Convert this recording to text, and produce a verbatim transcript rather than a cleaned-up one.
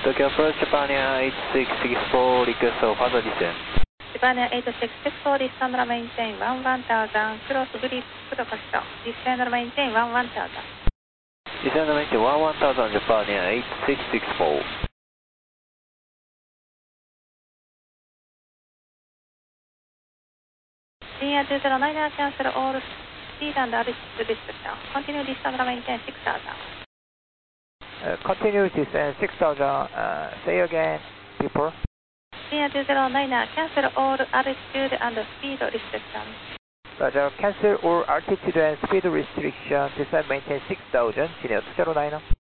Tokyo approach Japan Air eight six six four, request for further descent. Japan Air eight six six four, descend on maintain one one thousand, cross grip, broadcast, descend on maintain one one thousand. Descend on maintain one one thousand, Japan Air eight six six four. Linear two zero nine, cancel all speed and altitude restriction. Continue descend on maintain six thousand. Uh, continue descend six thousand, uh, say again, people. Linear two zero nine, cancel all altitude and speed restrictions. Roger, cancel all altitude and speed restriction, descend maintain six thousand, Linear two zero nine.